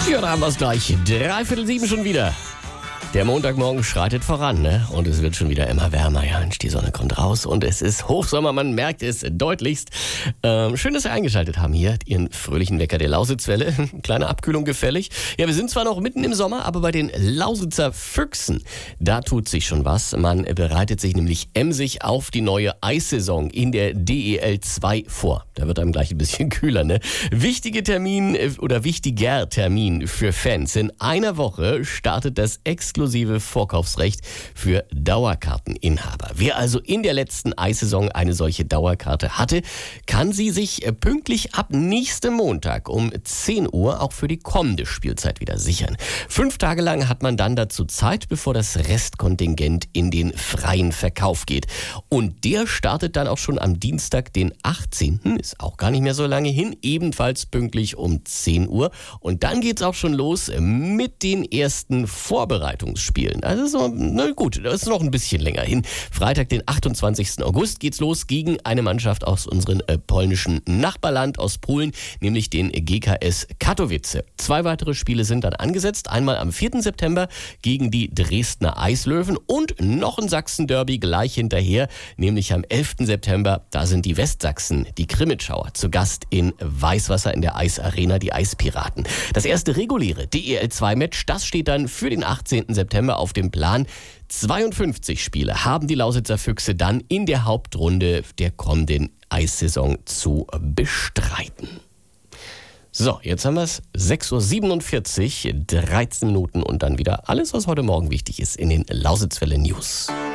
Ja, da haben wir es gleich. 6:45 schon wieder. Der Montagmorgen schreitet voran, ne? Und es wird schon wieder immer wärmer. Ja, die Sonne kommt raus und es ist Hochsommer, man merkt es deutlichst. Schön, dass Sie eingeschaltet haben hier, Ihren fröhlichen Wecker der Lausitzwelle. Kleine Abkühlung gefällig. Ja, wir sind zwar noch mitten im Sommer, aber bei den Lausitzer Füchsen, da tut sich schon was. Man bereitet sich nämlich emsig auf die neue Eissaison in der DEL 2 vor. Da wird einem gleich ein bisschen kühler, ne? Wichtiger Termin für Fans. In einer Woche startet das exklusive Vorkaufsrecht für Dauerkarteninhaber. Wer also in der letzten Eissaison eine solche Dauerkarte hatte, kann sie sich pünktlich ab nächstem Montag um 10 Uhr auch für die kommende Spielzeit wieder sichern. 5 Tage lang hat man dann dazu Zeit, bevor das Restkontingent in den freien Verkauf geht. Und der startet dann auch schon am Dienstag, den 18. Ist auch gar nicht mehr so lange hin, ebenfalls pünktlich um 10 Uhr. Und dann geht's auch schon los mit den ersten Vorbereitungsspielen. Also so, na gut, das ist noch ein bisschen länger hin. Freitag, den 28. August geht's los gegen eine Mannschaft aus unserem polnischen Nachbarland aus Polen, nämlich den GKS Katowice. 2 weitere Spiele sind dann angesetzt. Einmal am 4. September gegen die Dresdner Eislöwen und noch ein Sachsen-Derby gleich hinterher, nämlich am 11. September. Da sind die Westsachsen, die Krimitschauer, zu Gast in Weißwasser in der Eisarena, die Eispiraten. Das erste reguläre DEL2-Match, das steht dann für den 18. September auf dem Plan. 52 Spiele haben die Lausitzer Füchse dann in der Hauptrunde der kommenden Eissaison zu bestreiten. So, jetzt haben wir es 6:47 Uhr, 13 Minuten und dann wieder alles, was heute Morgen wichtig ist in den Lausitzwelle News.